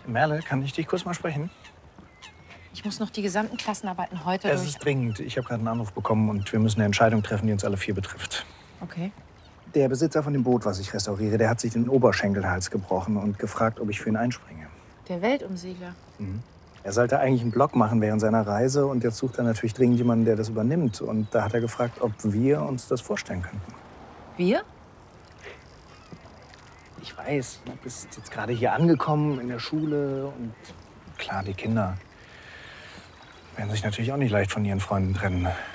Merle, kann ich dich kurz mal sprechen? Ich muss noch die gesamten Klassenarbeiten heute Es durch. ist dringend. Ich habe gerade einen Anruf bekommen und wir müssen eine Entscheidung treffen, die uns alle 4 betrifft. Okay. Der Besitzer von dem Boot, was ich restauriere, der hat sich den Oberschenkelhals gebrochen und gefragt, ob ich für ihn einspringe. Der Weltumsegler. Er sollte eigentlich einen Blog machen während seiner Reise und jetzt sucht er natürlich dringend jemanden, der das übernimmt. Und da hat er gefragt, ob wir uns das vorstellen könnten. Wir? Ich weiß, du bist jetzt gerade hier angekommen in der Schule und klar, die Kinder werden sich natürlich auch nicht leicht von ihren Freunden trennen.